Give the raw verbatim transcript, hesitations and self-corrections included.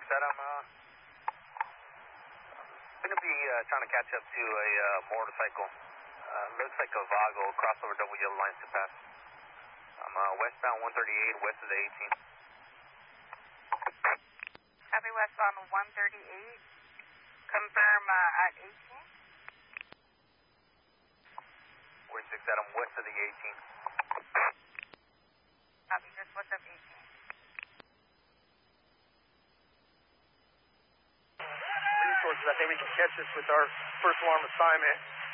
six Adam, uh, going to be uh, trying to catch up to a uh, motorcycle. Uh, looks like a Vago, crossover double yellow lines to pass. I'm uh, westbound one thirty-eight, west of the eighteen. Copy westbound one thirty-eight. Confirm uh, at eighteen. six Adam, west of the eighteen. Copy, just west of eighteen. Resources, I think we can catch this with our first alarm assignment.